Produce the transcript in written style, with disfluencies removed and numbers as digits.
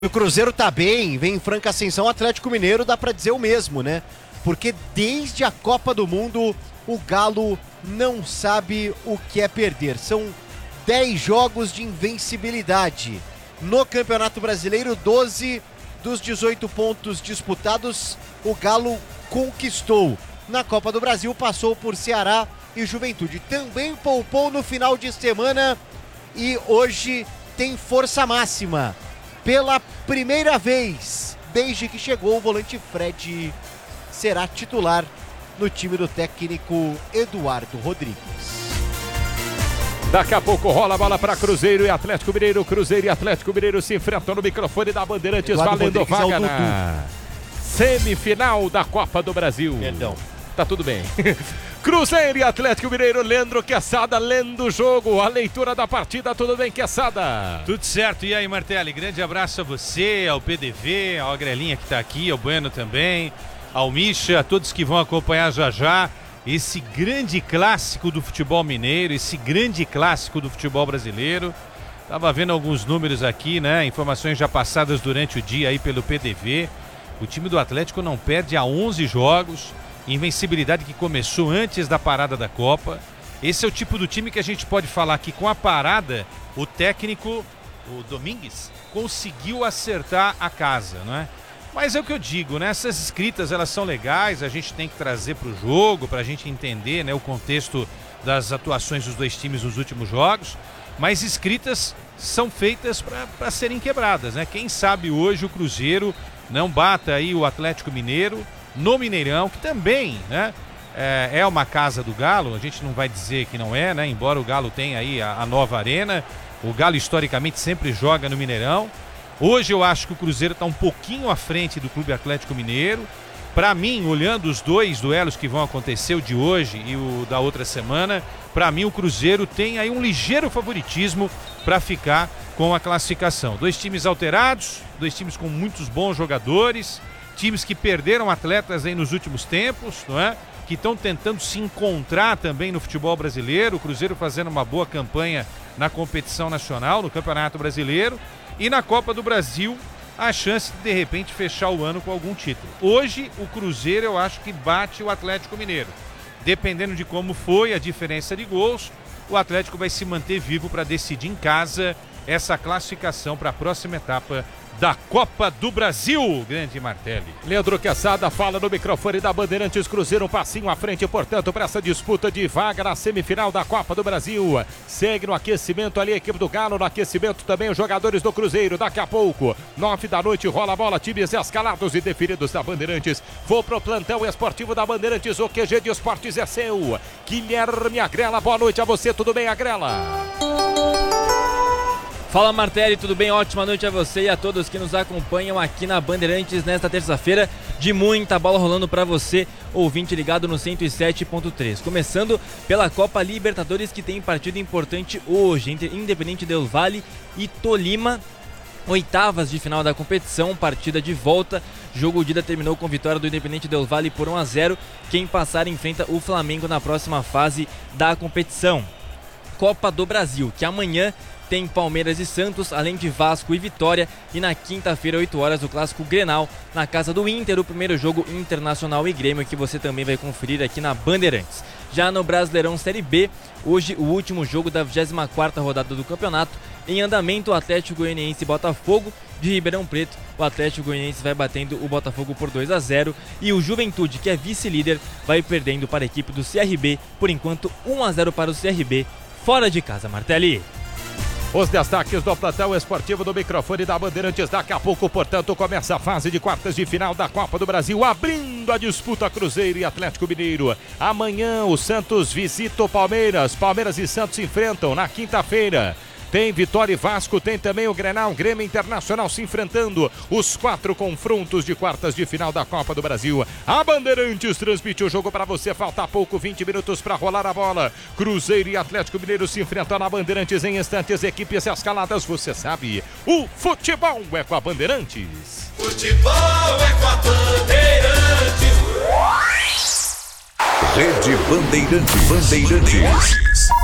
O Cruzeiro tá bem, vem em franca ascensão. O Atlético Mineiro dá pra dizer o mesmo, né? Porque desde a Copa do Mundo, o Galo não sabe o que é perder. São 10 jogos de invencibilidade. No Campeonato Brasileiro, 12 dos 18 pontos disputados, o Galo conquistou. Na Copa do Brasil, passou por Ceará e Juventude. Também poupou no final de semana e hoje tem força máxima. Pela primeira vez, desde que chegou, o volante Fred será titular no time do técnico Eduardo Rodrigues. Daqui a pouco rola a bola para Cruzeiro e Atlético Mineiro. Cruzeiro e Atlético Mineiro se enfrentam no microfone da Bandeirantes, Eduardo valendo Rodrigues vaga na semifinal da Copa do Brasil. Perdão. Tá tudo bem. Cruzeiro e Atlético Mineiro, Leandro Quesada lendo o jogo, a leitura da partida. Tudo bem, Quesada? Tudo certo. E aí, Martelli, grande abraço a você, ao PDV, ao Agrelinha que tá aqui, ao Bueno também, ao Misha, a todos que vão acompanhar já esse grande clássico do futebol mineiro, esse grande clássico do futebol brasileiro. Tava vendo alguns números aqui, né? Informações já passadas durante o dia aí pelo PDV. O time do Atlético não perde há 11 jogos. Invencibilidade que começou antes da parada da Copa. Esse é o tipo do time que a gente pode falar que com a parada, o técnico, o Domingues, conseguiu acertar a casa, não é? Mas é o que eu digo, né? Essas escritas, elas são legais, a gente tem que trazer para o jogo, para a gente entender, né, o contexto das atuações dos dois times nos últimos jogos, mas escritas são feitas para serem quebradas, né? Quem sabe hoje o Cruzeiro não bata aí o Atlético Mineiro no Mineirão, que também, né, é uma casa do Galo. A gente não vai dizer que não é, né, embora o Galo tenha aí a nova arena. O Galo historicamente sempre joga no Mineirão. Hoje eu acho que o Cruzeiro está um pouquinho à frente do Clube Atlético Mineiro. Para mim, olhando os dois duelos que vão acontecer, o de hoje e o da outra semana, para mim o Cruzeiro tem aí um ligeiro favoritismo para ficar com a classificação. Dois times alterados, dois times com muitos bons jogadores, times que perderam atletas aí nos últimos tempos, não é? Que estão tentando se encontrar também no futebol brasileiro. O Cruzeiro fazendo uma boa campanha na competição nacional, no Campeonato Brasileiro, e na Copa do Brasil, a chance de repente fechar o ano com algum título. Hoje, o Cruzeiro eu acho que bate o Atlético Mineiro. Dependendo de como foi a diferença de gols, o Atlético vai se manter vivo para decidir em casa essa classificação para a próxima etapa da Copa do Brasil, grande Martelli. Leandro Quesada fala no microfone da Bandeirantes. Cruzeiro um passinho à frente, portanto, para essa disputa de vaga na semifinal da Copa do Brasil. Segue no aquecimento ali a equipe do Galo, no aquecimento também os jogadores do Cruzeiro. Daqui a pouco, 9 da noite, rola a bola, times escalados e definidos da Bandeirantes. Vou pro plantão esportivo da Bandeirantes, o QG de Esportes é seu. Guilherme Agrela, boa noite a você, tudo bem, Agrela? Fala, Martelli, tudo bem? Ótima noite a você e a todos que nos acompanham aqui na Bandeirantes nesta terça-feira, de muita bola rolando para você, ouvinte ligado no 107.3. Começando pela Copa Libertadores, que tem partido importante hoje entre Independiente del Valle e Tolima. Oitavas de final da competição, partida de volta. Jogo de ida terminou com vitória do Independiente del Valle por 1-0. Quem passar enfrenta o Flamengo na próxima fase da competição. Copa do Brasil, que amanhã tem Palmeiras e Santos, além de Vasco e Vitória. E na quinta-feira, 8 horas, o clássico Grenal, na casa do Inter, o primeiro jogo Internacional e Grêmio, que você também vai conferir aqui na Bandeirantes. Já no Brasileirão Série B, hoje o último jogo da 24ª rodada do campeonato. Em andamento, o Atlético Goianiense e Botafogo. De Ribeirão Preto, o Atlético Goianiense vai batendo o Botafogo por 2-0. E o Juventude, que é vice-líder, vai perdendo para a equipe do CRB. Por enquanto, 1-0 para o CRB, fora de casa, Martelli. Os destaques do plantão esportivo do microfone da Bandeirantes. Daqui a pouco, portanto, começa a fase de quartas de final da Copa do Brasil, abrindo a disputa Cruzeiro e Atlético Mineiro. Amanhã o Santos visita o Palmeiras. Palmeiras e Santos se enfrentam na quinta-feira. Tem Vitória e Vasco, tem também o Grenal, Grêmio Internacional se enfrentando. Os 4 confrontos de quartas de final da Copa do Brasil. A Bandeirantes transmite o jogo para você. Falta pouco, 20 minutos para rolar a bola. Cruzeiro e Atlético Mineiro se enfrentam na Bandeirantes em instantes. Equipes escaladas, você sabe. O futebol é com a Bandeirantes. Futebol é com a Bandeirantes. Rede Bandeirantes.